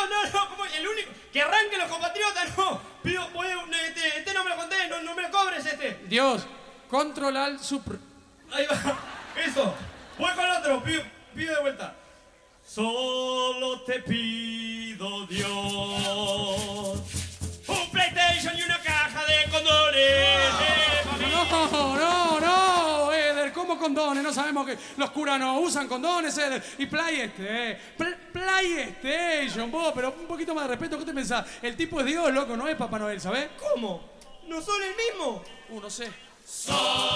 No, como el único. Que arranque los compatriotas, no. Pido, este no me lo conté, no me lo cobres este. Dios, control al supr. Ahí va, eso. Voy con otro, pido de vuelta. Solo te pido, Dios, un PlayStation y una caja de condones. No, Eder, ¿cómo condones? No sabemos que los curas no usan condones, Eder. Y PlayStation, vos, pero un poquito más de respeto, ¿qué te pensás? El tipo es Dios, loco, no es Papá Noel, ¿sabés? ¿Cómo? ¿No son el mismo? No sé.